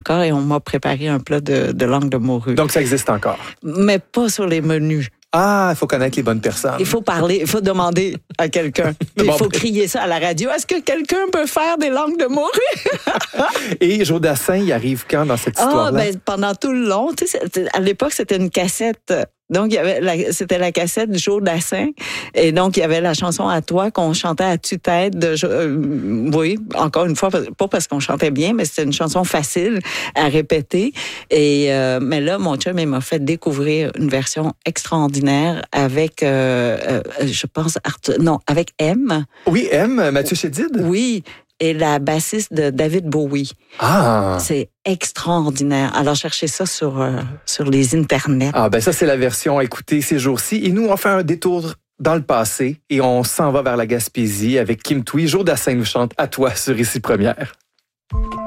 encore et on m'a préparé un plat de langue de morue. Donc, ça existe encore? Mais pas sur les menus. Ah, il faut connaître les bonnes personnes. Il faut parler, il faut demander à quelqu'un. Il faut crier ça à la radio. Est-ce que quelqu'un peut faire des langues de morue? Et Joe Dassin, il arrive quand dans cette histoire-là? Pendant tout le long. Tu sais, à l'époque, c'était une cassette. Donc, c'était la cassette Joe Dassin. Et donc, il y avait la chanson À toi qu'on chantait à tue-tête. Oui, encore une fois, pas parce qu'on chantait bien, mais c'était une chanson facile à répéter. Mais là, mon chum, il m'a fait découvrir une version extraordinaire avec, je pense, avec M. Oui, M, Mathieu Chédid? Oui. Et la bassiste de David Bowie. Ah! C'est extraordinaire. Alors, cherchez ça sur les internets. Ah, ben ça, c'est la version à écouter ces jours-ci. Et nous, on fait un détour dans le passé et on s'en va vers la Gaspésie avec Kim Thuy. Joe Dassin nous chante À toi sur Ici Première.